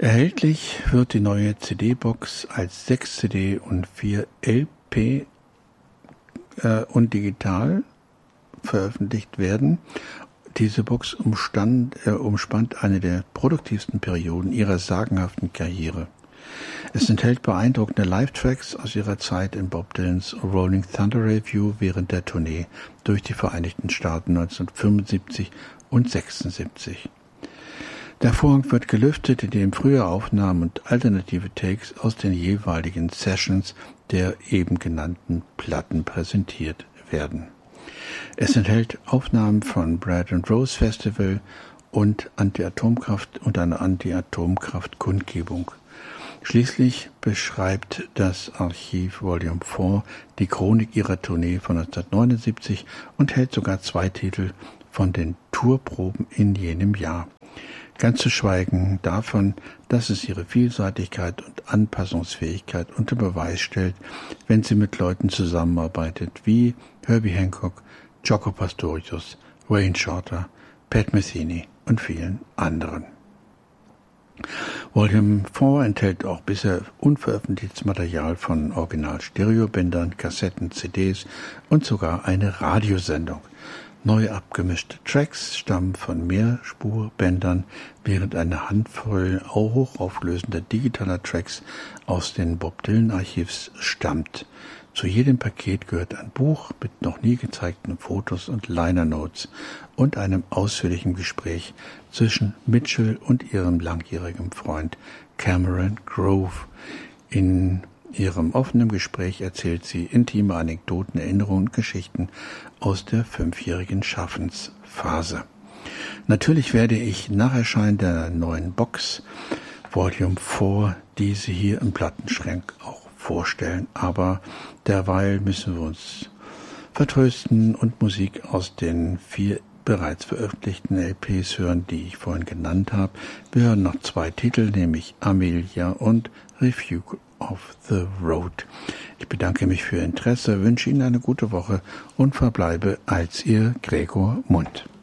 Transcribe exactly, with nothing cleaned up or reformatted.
Erhältlich wird die neue C D-Box als sechs C D und vier L P äh, und digital veröffentlicht werden. Diese Box umstand, äh, umspannt eine der produktivsten Perioden ihrer sagenhaften Karriere. Es enthält beeindruckende Live-Tracks aus ihrer Zeit in Bob Dylans Rolling Thunder Revue während der Tournee durch die Vereinigten Staaten neunzehnhundertfünfundsiebzig und sechsundsiebzig. Der Vorhang wird gelüftet, indem frühe Aufnahmen und alternative Takes aus den jeweiligen Sessions der eben genannten Platten präsentiert werden. Es enthält Aufnahmen von Bread and Rose Festival und Anti-Atomkraft und eine Anti-Atomkraft-Kundgebung. Schließlich beschreibt das Archiv Volume vier die Chronik ihrer Tournee von neunzehnhundertneunundsiebzig und hält sogar zwei Titel von den Tourproben in jenem Jahr. Ganz zu schweigen davon, dass es ihre Vielseitigkeit und Anpassungsfähigkeit unter Beweis stellt, wenn sie mit Leuten zusammenarbeitet wie Herbie Hancock, Jaco Pastorius, Wayne Shorter, Pat Metheny und vielen anderen. Volume vier enthält auch bisher unveröffentlichtes Material von Original-Stereobändern, Kassetten, C Ds und sogar eine Radiosendung. Neu abgemischte Tracks stammen von Mehrspurbändern, während eine Handvoll hochauflösender digitaler Tracks aus den Bob Dylan Archivs stammt. Zu jedem Paket gehört ein Buch mit noch nie gezeigten Fotos und Liner Notes und einem ausführlichen Gespräch zwischen Mitchell und ihrem langjährigen Freund Cameron Grove. In ihrem offenen Gespräch erzählt sie intime Anekdoten, Erinnerungen und Geschichten aus der fünfjährigen Schaffensphase. Natürlich werde ich nach Erscheinen der neuen Box Volume vier diese hier im Plattenschrank auch vorstellen, aber derweil müssen wir uns vertrösten und Musik aus den vier bereits veröffentlichten L Ps hören, die ich vorhin genannt habe. Wir hören noch zwei Titel, nämlich Amelia und Refuge of the Road. Ich bedanke mich für Ihr Interesse, wünsche Ihnen eine gute Woche und verbleibe als Ihr Gregor Mund.